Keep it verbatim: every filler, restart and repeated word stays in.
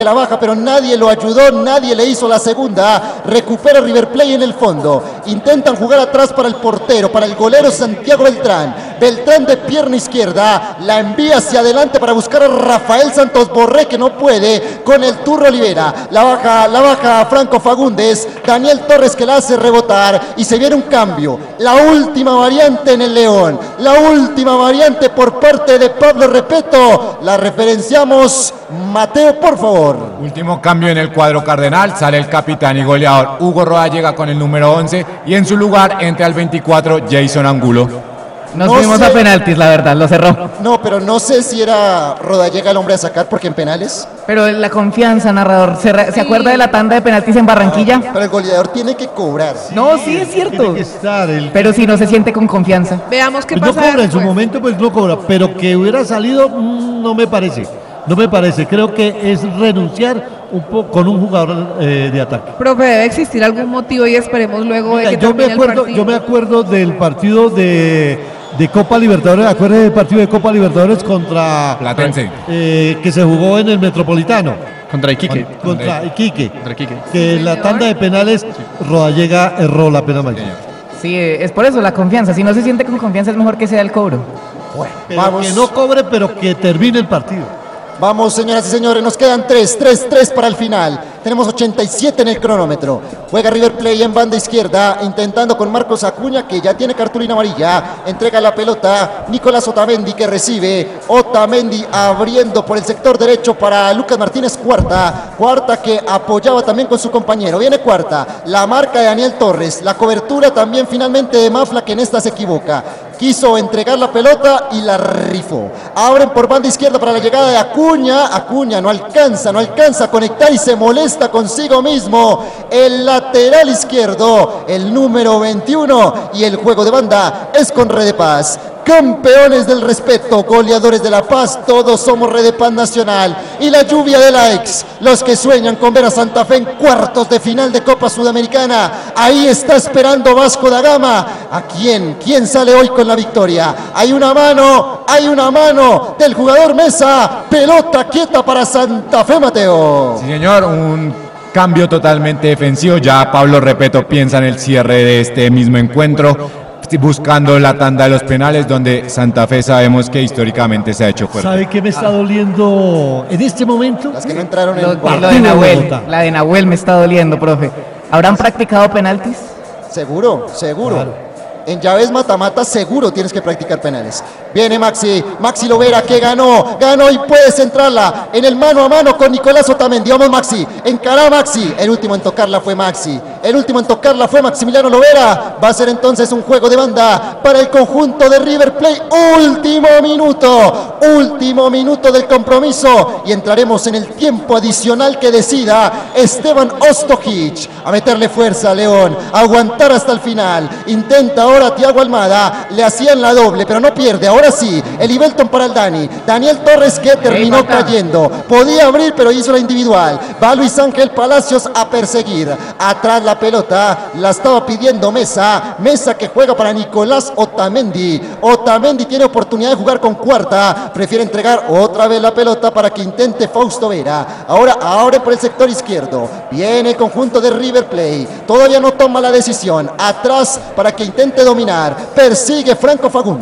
trabaja, pero nadie lo ayudó, nadie le hizo la segunda. Recupera River Plate en el fondo. Intentan jugar atrás para el portero, para el golero Santiago Beltrán. Beltrán de pierna izquierda, la envía hacia adelante para buscar a Rafael Santos Borré, que no puede con el Turro Olivera. La baja, la baja Franco Fagundes, Daniel Torres que la hace rebotar y se viene un cambio. La última variante en el León, la última variante por parte de Pablo Repeto. La referenciamos, Mateo, por favor. Último cambio en el cuadro cardenal, sale el capitán y goleador Hugo Roa, llega con el número once y en su lugar entra al veinticuatro Jason Angulo. Nos No fuimos sé. a penaltis, la verdad, lo cerró. No, pero no sé si era Rodallega el hombre a sacar, porque en penales. Pero la confianza, narrador, ¿se, re- ¿se acuerda de la tanda de penaltis en Barranquilla? Pero el goleador tiene que cobrar. No, sí es cierto. Tiene que estar el... Pero si no se siente con confianza. Veamos qué Pues no pasa cobra, en su después. momento pues no cobra, pero que hubiera salido mm, no me parece, no me parece, creo que es renunciar un poco con un jugador eh, de ataque. Profe, debe existir algún motivo y esperemos luego Mira, de que yo me termine el acuerdo, partido. yo me acuerdo del partido de, de Copa Libertadores, acuerdo del partido de Copa Libertadores contra Platense. eh, que se jugó en el Metropolitano. Contra Iquique. Contra Iquique. Contra Iquique. Que en la señor. tanda de penales Rodallega erró la pena mayor. Sí, eh, es por eso la confianza. Si no se siente con confianza es mejor que sea el cobro. Pero Vamos. que no cobre, pero que termine el partido. Vamos, señoras y señores, nos quedan tres, tres, tres para el final. Tenemos ochenta y siete en el cronómetro. Juega River Plate en banda izquierda, intentando con Marcos Acuña, que ya tiene cartulina amarilla. Entrega la pelota Nicolás Otamendi, que recibe. Otamendi abriendo por el sector derecho para Lucas Martínez, Cuarta. Cuarta que apoyaba también con su compañero. Viene Cuarta, la marca de Daniel Torres. La cobertura también finalmente de Mafla, que en esta se equivoca. Quiso entregar la pelota y la rifó. Abren por banda izquierda para la llegada de Acuña. Acuña no alcanza, no alcanza a conectar y se molesta consigo mismo. El lateral izquierdo, el número veintiuno. Y el juego de banda es con Red de Paz. Campeones del respeto, goleadores de la paz, todos somos Red de Paz Nacional. Y la lluvia de likes, los que sueñan con ver a Santa Fe en cuartos de final de Copa Sudamericana. Ahí está esperando Vasco da Gama. ¿A quién? ¿Quién sale hoy con la victoria? Hay una mano, hay una mano del jugador Mesa. Pelota quieta para Santa Fe, Mateo. Sí, señor, un cambio totalmente defensivo. Ya Pablo Repeto piensa en el cierre de este mismo encuentro, buscando la tanda de los penales, donde Santa Fe sabemos que históricamente se ha hecho fuerte. ¿Sabe qué me está doliendo en este momento? Las que no entraron en Lo, el lo partido de de Nahuel, Bogotá. la de Nahuel me está doliendo, profe. ¿Habrán practicado penaltis? Seguro, seguro. Claro. En llaves mata-mata seguro tienes que practicar penales. Viene Maxi, Maxi Lovera que ganó, ganó y puede centrarla en el mano a mano con Nicolás Otamendi. Vamos Maxi, encará Maxi. El último en tocarla fue Maxi. El último en tocarla fue Maximiliano Lovera. Va a ser entonces un juego de banda para el conjunto de River Plate. Último minuto, último minuto del compromiso. Y entraremos en el tiempo adicional que decida Esteban Ostojic. A meterle fuerza a León, a aguantar hasta el final. Intenta ahora Thiago Almada, le hacían la doble, pero no pierde. Ahora sí, el Ibelton para el Dani. Daniel Torres que terminó falta. cayendo. Podía abrir, pero hizo la individual. Va Luis Ángel Palacios a perseguir. Atrás la pelota, la estaba pidiendo Mesa. Mesa que juega para Nicolás Otamendi. Otamendi tiene oportunidad de jugar con Cuarta. Prefiere entregar otra vez la pelota para que intente Fausto Vera. Ahora abre por el sector izquierdo. Viene el conjunto de River Plate. Todavía no toma la decisión. Atrás para que intente dominar. Persigue Franco Fagundes.